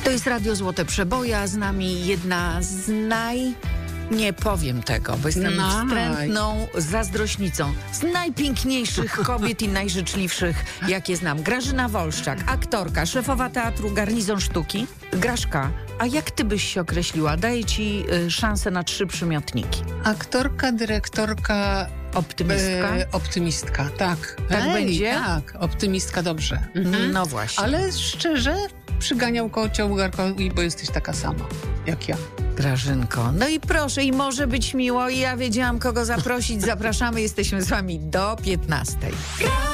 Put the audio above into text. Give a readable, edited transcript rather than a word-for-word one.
To jest Radio Złote Przeboje, a z nami jedna z nie powiem tego, bo jestem wstrętną zazdrośnicą. Z najpiękniejszych kobiet i najżyczliwszych, jakie znam. Grażyna Wolszczak, aktorka, szefowa teatru Garnizon Sztuki. Graszka, a jak ty byś się określiła? Daję ci szansę na 3 przymiotniki. Aktorka, dyrektorka... Optymistka? Optymistka, tak. Tak będzie? Tak, optymistka, dobrze. No właśnie. Ale szczerze, przyganiał kocioł garkowi, bo jesteś taka sama, jak ja. Grażynko, no i proszę, i może być miło, i ja wiedziałam, kogo zaprosić. Zapraszamy, jesteśmy z wami do 15.